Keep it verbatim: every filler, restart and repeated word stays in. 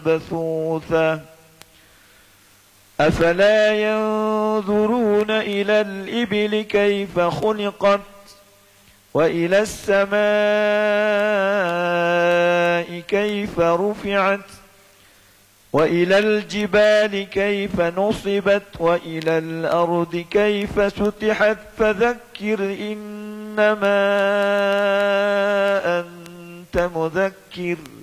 بثوثا أفلا ينظرون إلى الإبل كيف خلقت وإلى السماء كيف رفعت وإلى الجبال كيف نصبت وإلى الأرض كيف سطحت فذكر إنما أنت مذكر